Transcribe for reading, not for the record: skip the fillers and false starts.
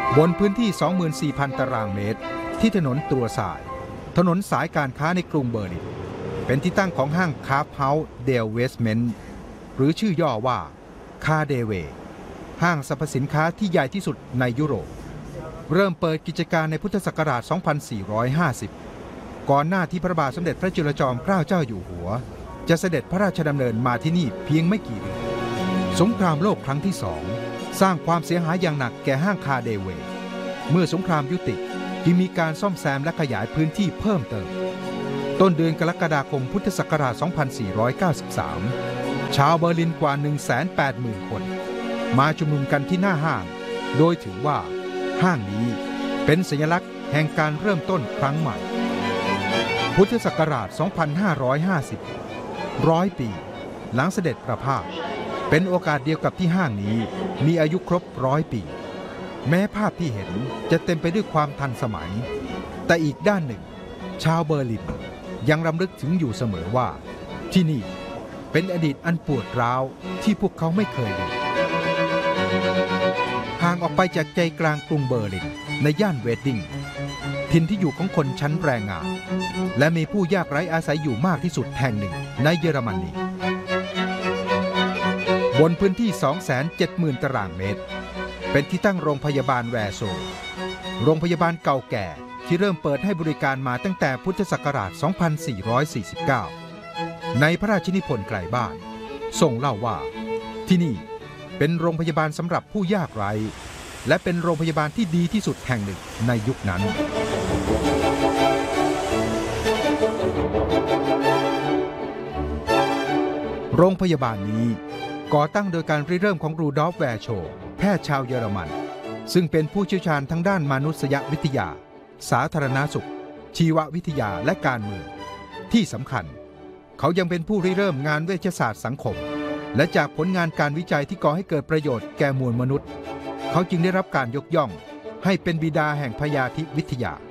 บนพื้นที่ 24,000 ตารางเมตรที่ถนนตรัวสายถนนสายการค้าในกรุงเบอร์ลินเป็นที่ตั้งของห้างคาร์ฟเฮาส์เดลเวสเมนต์หรือชื่อย่อว่าคาเดเวห้างสรรพสินค้าที่ใหญ่ที่สุดในยุโรปเริ่มเปิดกิจการในพุทธศักราช 2450 ก่อนหน้าที่พระบาทสมเด็จพระจุลจอมเกล้าเจ้าอยู่หัวจะเสด็จพระราชดำเนินมาที่นี่เพียงไม่กี่เดือนสงครามโลกครั้งที่ 2 สร้างความเสียหายอย่างหนักแก่ห้างคาเดเวเมื่อสงครามยุติจึงมีการซ่อมแซมและขยายพื้นที่เพิ่มเติมต้นเดือนกรกฎาคมพุทธศักราช 2493 ชาวเบอร์ลินกว่า 180,000 คนมาชุมนุมกันที่หน้าห้างโดยถือว่าห้างนี้เป็นสัญลักษณ์แห่งการเริ่มต้นครั้งใหม่พุทธศักราช 2550 100 ปีหลังเสด็จประพาสเป็นโอกาสเดียวกับที่ห้างนี้มีอายุครบ100 ปีแม้ภาพที่เห็นจะเต็มไปด้วยความทันสมัยแต่อีกด้านหนึ่งชาวเบอร์ลินยังรำลึกถึงอยู่เสมอว่าที่นี่เป็นอดีตอันปวดร้าวที่พวกเขาไม่เคยลืมห่างออกไปจากใจกลางกรุงเบอร์ลินในย่านเวดดิ้งถิ่นที่อยู่ของคนชั้นแรงงานและมีผู้ยากไร้อาศัยอยู่มากที่สุดแห่งหนึ่งในเยอรมนีบนพื้นที่ 270,000 ตารางเมตรเป็นที่ตั้งโรงพยาบาลแวร์โซโรงพยาบาลเก่าแก่ที่เริ่มเปิดให้บริการมาตั้งแต่พุทธศักราช 2449 ในพระราชนิพนธ์ไกลบ้านทรงเล่าว่าที่นี่เป็นโรงพยาบาลสำหรับผู้ยากไร้และเป็นโรงพยาบาลที่ดีที่สุดแห่งหนึ่งในยุคนั้นโรงพยาบาลนี้ก่อตั้งโดยการริเริ่มของรูดอล์ฟ แวร์โชแพทย์ชาวเยอรมันซึ่งเป็นผู้เชี่ยวชาญทั้งด้านมนุษยวิทยาสาธารณสุขชีววิทยาและการเมืองที่สำคัญเขายังเป็นผู้ริเริ่มงานเวชศาสตร์สังคมและจากผลงานการวิจัยที่ก่อให้เกิดประโยชน์แก่มวลมนุษย์เขาจึงได้รับการยกย่องให้เป็นบิดาแห่งพยาธิวิทยา